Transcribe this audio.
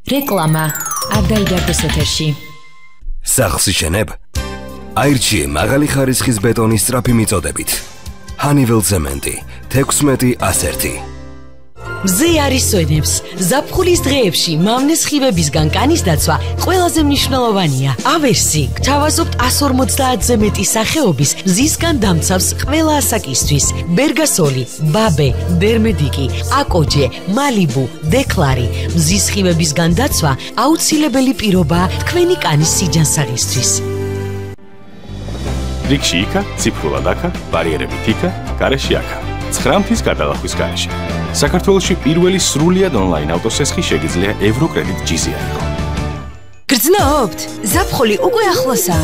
რეკლამა არ დაიდარდეს ეთერში. სახლს იშენებ? აირჩიე მაღალი ხარისხის ბეტონის სწრაფი მიწოდებით. Honeywell ცემენტი 16-101. მზე არის სვენებს. ზაფხულის დღეებში მამნეს ხიბებისგან კანის დაცვა ყველაზე მნიშვნელოვანია. ავერსი გთავაზობთ 150-ზე მეტი სახეობის მზისგან დამცავს ყველა ასაკისთვის. ბერგასოლი, ბაბე, დერმედიკი, აკოჯე, მალიბუ, დეკლარი. მზის ხიბებისგან დაცვა აუცილებელი პირობაა თქვენი კანის სიჯანსაღისთვის. რიგში იქა, ციფრულად აქა, ბარიერებით იქა, გარეშე აქა. 9 მთის გადალახვის გარეშე. საქართველოში პირველი სრულიად ონლაინ ავტოსესხი შეგიძლია ევროკრედიტ ჯიზი აიღო. გრძნობთ? ზაფხული უკვე ახლოსაა.